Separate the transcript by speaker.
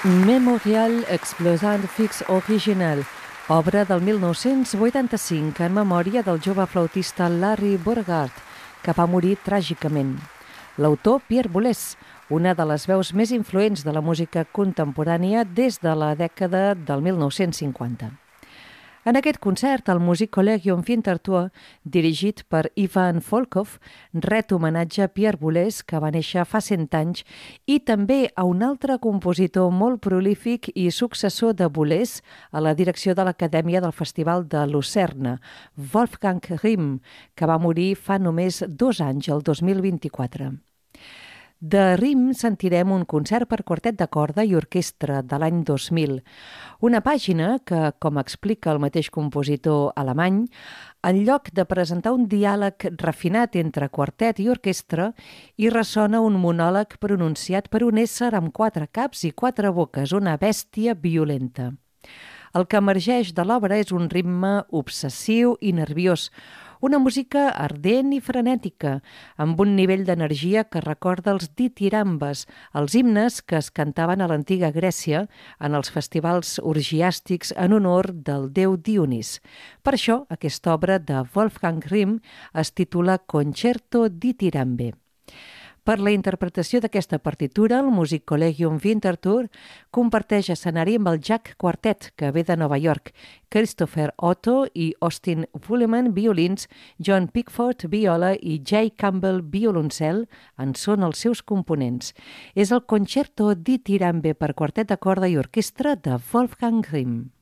Speaker 1: Memorial Explosant Fix Original, obra del 1985 en memòria del jove flautista Larry Beauregard, que va morir tràgicament. L'autor, Pierre Boulez, una de les veus més influents de la música contemporània des de la dècada del 1950. En aquest concert, el Music Collegium Winterthur, dirigit per Ivan Volkov, ret homenatge a Pierre Boulez, que va néixer fa 100 anys, i també a un altre compositor molt prolífic i successor de Boulez a la direcció de l'Acadèmia del Festival de Lucerna, Wolfgang Rihm, que va morir fa només 2 anys, el 2024. De Rihm sentirem un concert per quartet de corda i orquestra de l'any 2000, una pàgina que, com explica el mateix compositor alemany, en lloc de presentar un diàleg refinat entre quartet i orquestra, hi ressona un monòleg pronunciat per un ésser amb 4 caps i 4 boques, una bèstia violenta. El que emergeix de l'obra és un ritme obsessiu i nerviós, una música ardent i frenètica, amb un nivell d'energia que recorda els ditirambes, els himnes que es cantaven a l'antiga Grècia en els festivals orgiàstics en honor del déu Dionís. Per això, aquesta obra de Wolfgang Rihm es titula Concerto Ditirambe. Per la interpretació d'aquesta partitura, el Music Collegium Winterthur comparteix escenari amb el Jack Quartet, que ve de Nova York, Christopher Otto i Austin Wooleman, violins, John Pickford, viola i Jay Campbell, violoncel, en són els seus components. És el Concerto Ditirambe per quartet de corda i orquestra de Wolfgang Rihm.